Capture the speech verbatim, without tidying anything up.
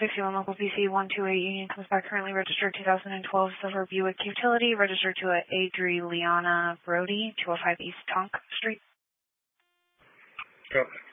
sixty-one local P C one two eight Union comes back, currently registered two thousand twelve Silver Buick Utility, registered to a Adriana Brody, two oh five East Tonk Street. Copy.